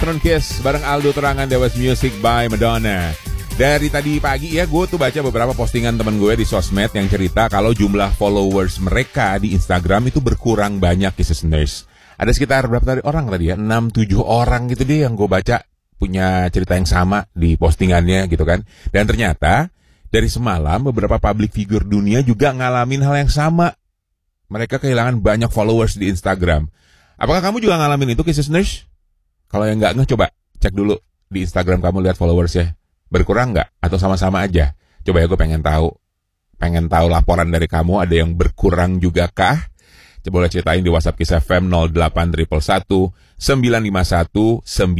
Afternoon Kiss bareng Aldo Terangan, Dewas Music by Madonna. Dari tadi pagi ya, gue tuh baca beberapa postingan temen gue di sosmed yang cerita kalau jumlah followers mereka di Instagram itu berkurang banyak, listeners. Ada sekitar berapa tadi orang tadi ya? 6-7 orang gitu deh yang gue baca punya cerita yang sama di postingannya gitu kan. Dan ternyata dari semalam beberapa public figure dunia juga ngalamin hal yang sama. Mereka kehilangan banyak followers di Instagram. Apakah kamu juga ngalamin itu, listeners? Kalau yang nggak coba cek dulu di Instagram kamu, lihat followersnya berkurang nggak atau sama-sama aja. Coba ya, gue pengen tahu laporan dari kamu, ada yang berkurang juga kah? Coba boleh ceritain di WhatsApp Kiss FM 08 111 951 9